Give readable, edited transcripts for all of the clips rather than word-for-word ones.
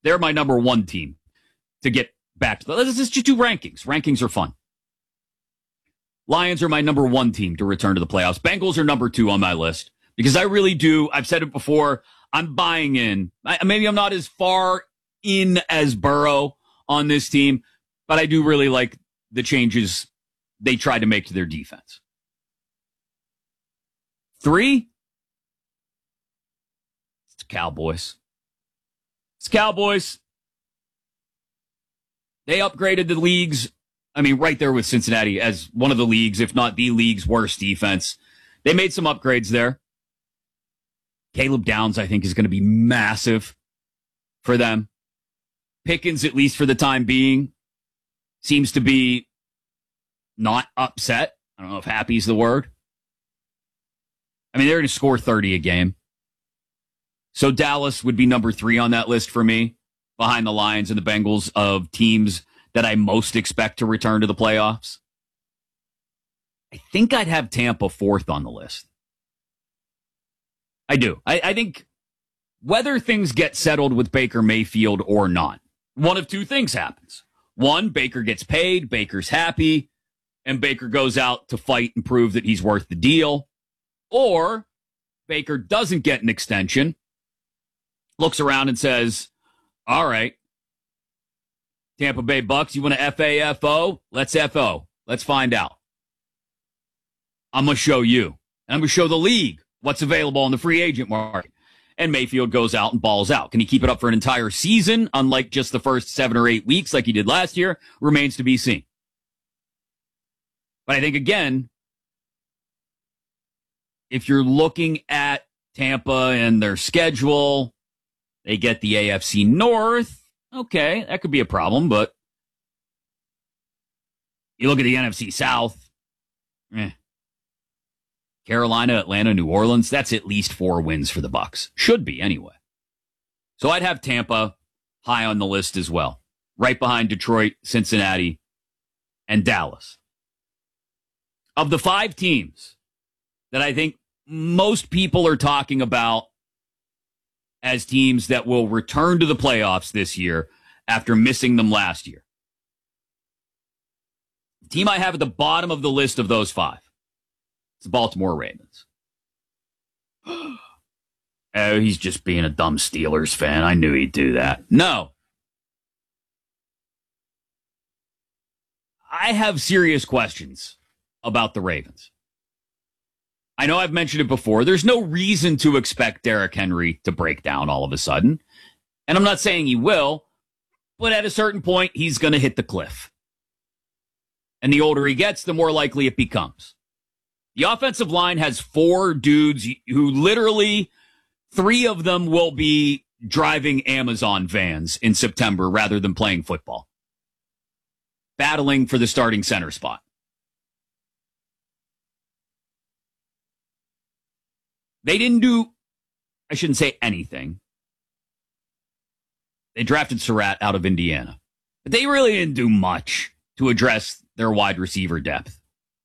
They're my number one team to get back to. Let's just do rankings. Rankings are fun. Lions are my number one team to return to the playoffs. Bengals are number two on my list because I really do. I've said it before. I'm buying in. Maybe I'm not as far in as Burrow on this team, but I do really like the changes they tried to make to their defense. 3, it's Cowboys. It's Cowboys. They upgraded the league's, right there with Cincinnati as one of the leagues, if not the league's worst defense. They made some upgrades there. Caleb Downs, I think, is going to be massive for them. Pickens, at least for the time being, seems to be not upset. I don't know if happy is the word. They're going to score 30 a game. So Dallas would be number 3 on that list for me, behind the Lions and the Bengals of teams that I most expect to return to the playoffs. I think I'd have Tampa 4th on the list. I do. I think whether things get settled with Baker Mayfield or not, one of two things happens. One, Baker gets paid, Baker's happy, and Baker goes out to fight and prove that he's worth the deal. Or Baker doesn't get an extension, looks around and says, all right, Tampa Bay Bucks, you want to FAFO? Let's FO. Let's find out. I'm going to show you. And I'm going to show the league what's available on the free agent market. And Mayfield goes out and balls out. Can he keep it up for an entire season, unlike just the first 7 or 8 weeks like he did last year? Remains to be seen. But I think, again, if you're looking at Tampa and their schedule, they get the AFC North. Okay, that could be a problem, but you look at the NFC South, Carolina, Atlanta, New Orleans, that's at least 4 wins for the Bucks. Should be, anyway. So I'd have Tampa high on the list as well, right behind Detroit, Cincinnati, and Dallas. Of the 5 teams that I think most people are talking about as teams that will return to the playoffs this year after missing them last year, the team I have at the bottom of the list of those 5, it's the Baltimore Ravens. Oh, he's just being a dumb Steelers fan. I knew he'd do that. No. I have serious questions about the Ravens. I know I've mentioned it before. There's no reason to expect Derrick Henry to break down all of a sudden. And I'm not saying he will, but at a certain point, he's going to hit the cliff. And the older he gets, the more likely it becomes. The offensive line has 4 dudes who literally, 3 of them will be driving Amazon vans in September rather than playing football, battling for the starting center spot. They didn't do, I shouldn't say anything. They drafted Surratt out of Indiana. But they really didn't do much to address their wide receiver depth.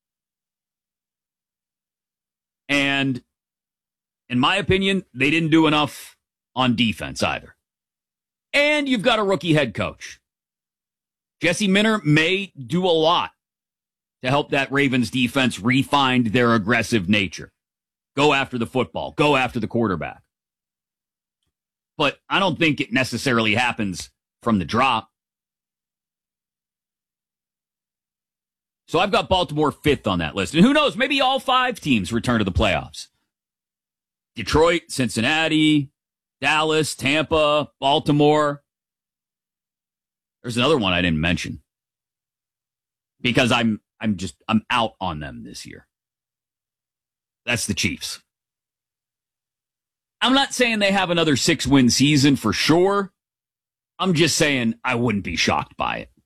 And in my opinion, they didn't do enough on defense either. And you've got a rookie head coach. Jesse Minter may do a lot to help that Ravens defense refine their aggressive nature. Go after the football. Go after the quarterback. But I don't think it necessarily happens from the drop. So I've got Baltimore 5th on that list. And who knows, maybe all 5 teams return to the playoffs. Detroit, Cincinnati, Dallas, Tampa, Baltimore. There's another one I didn't mention. Because I'm out on them this year. That's the Chiefs. I'm not saying they have another 6-win season for sure. I'm just saying I wouldn't be shocked by it.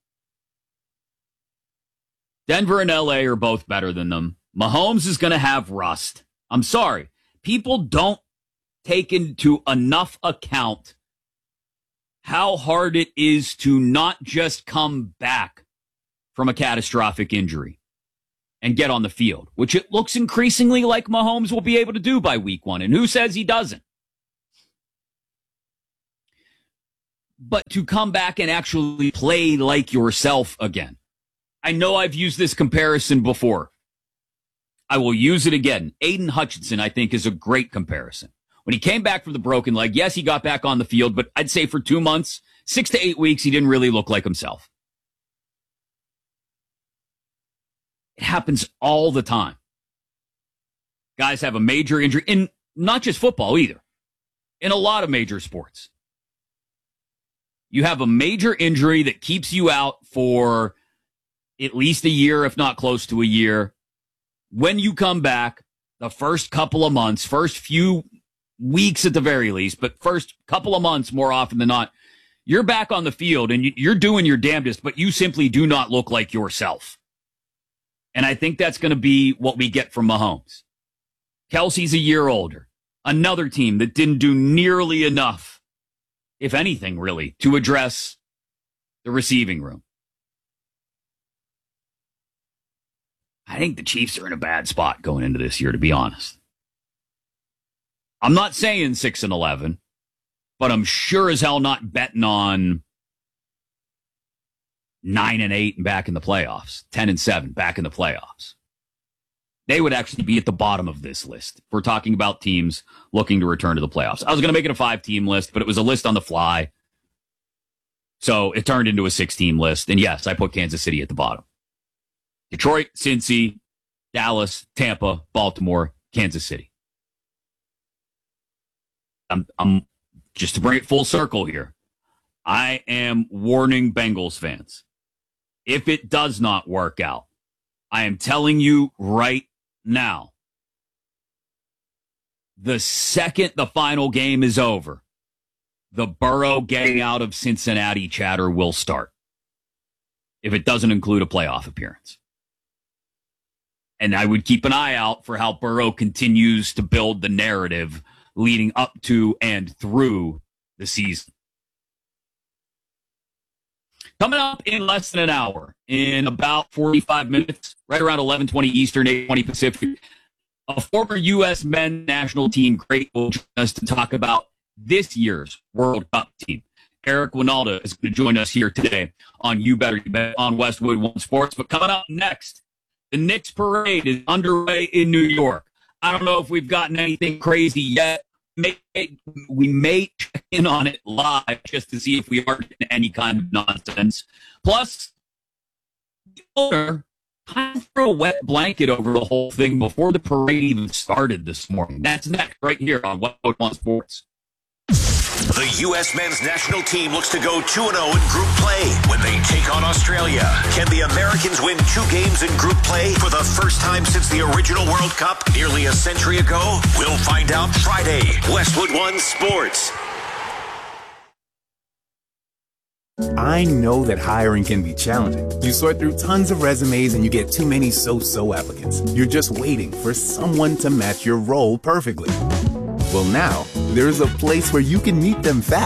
Denver and LA are both better than them. Mahomes is going to have rust. I'm sorry. People don't take into enough account how hard it is to not just come back from a catastrophic injury and get on the field, which it looks increasingly like Mahomes will be able to do by week 1. And who says he doesn't? but to come back and actually play like yourself again. I know I've used this comparison before. I will use it again. Aiden Hutchinson, I think, is a great comparison. When he came back from the broken leg, yes, he got back on the field, but I'd say for 2 months, 6 to 8 weeks, he didn't really look like himself. It happens all the time. Guys have a major injury, in not just football either, in a lot of major sports. You have a major injury that keeps you out for at least a year, if not close to a year. When you come back, the first couple of months, first few weeks at the very least, but first couple of months more often than not, you're back on the field and you're doing your damnedest, but you simply do not look like yourself. And I think that's going to be what we get from Mahomes. Kelsey's a year older. Another team that didn't do nearly enough, if anything, really, to address the receiving room. I think the Chiefs are in a bad spot going into this year, to be honest. I'm not saying 6-11, but I'm sure as hell not betting on 9-8 and back in the playoffs, 10-7 back in the playoffs. They would actually be at the bottom of this list. We're talking about teams looking to return to the playoffs. I was going to make it a 5-team list, but it was a list on the fly. So it turned into a 6-team list. And yes, I put Kansas City at the bottom. Detroit, Cincy, Dallas, Tampa, Baltimore, Kansas City. I'm just to bring it full circle here. I am warning Bengals fans. If it does not work out, I am telling you right now, the second the final game is over, the Burrow getting out of Cincinnati chatter will start. If it doesn't include a playoff appearance. And I would keep an eye out for how Burrow continues to build the narrative leading up to and through the season. Coming up in less than an hour, in about 45 minutes, right around 11:20 Eastern, 8:20 Pacific, a former U.S. men's national team great will join us to talk about this year's World Cup team. Eric Winalda is going to join us here today on You Better Bet on Westwood One Sports. But coming up next, the Knicks parade is underway in New York. I don't know if we've gotten anything crazy yet. We may check in on it live just to see if we are getting any kind of nonsense. Plus, the owner kind of threw a wet blanket over the whole thing before the parade even started this morning. That's next, right here on Westwood One Sports. The U.S. men's national team looks to go 2-0 in group play when they take on Australia. Can the Americans win 2 games in group play for the first time since the original World Cup nearly a century ago? We'll find out Friday. Westwood One Sports. I know that hiring can be challenging. You sort through tons of resumes and you get too many so-so applicants. You're just waiting for someone to match your role perfectly. Well, now, there's a place where you can meet them fast.